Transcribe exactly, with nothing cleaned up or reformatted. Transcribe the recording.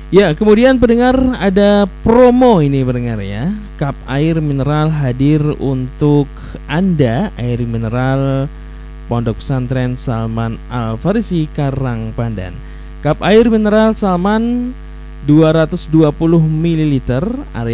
Ya, kemudian pendengar ada promo ini pendengar ya. Cup air mineral hadir untuk Anda, air mineral Pondok Pesantren Salman Al Farisi Karang Pandan. Cup air mineral Salman dua ratus dua puluh mililiter area